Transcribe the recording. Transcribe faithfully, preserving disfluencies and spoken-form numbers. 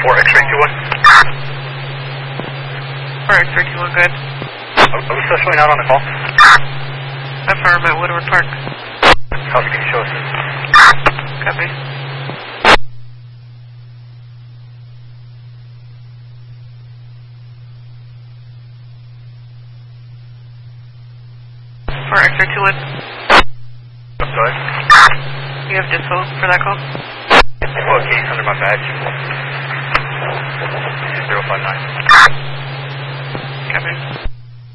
four X-ray two one. four X-ray two one, good. Are, are we still showing out on the call? Affirm at Woodward Park. Copy, can you show us? Copy. four X-ray two one. I'm sorry? You have dispo for that call? What case under my badge? zero five nine. Copy.